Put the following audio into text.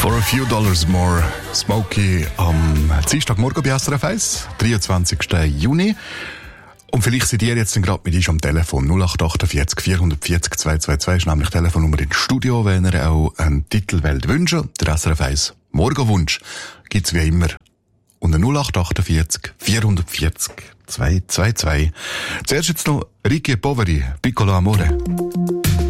For a few dollars more, Smokey am Dienstagmorgen bei SRF 1, 23. Juni. Und vielleicht seid ihr jetzt gerade mit uns am Telefon 0848 440 222, ist nämlich die Telefonnummer ins Studio, wenn ihr auch einen Titel wollt wünschen. Der SRF 1 Morgenwunsch gibt's wie immer unter 0848 440 222. Zuerst jetzt noch Ricky Poveri, Piccolo Amore.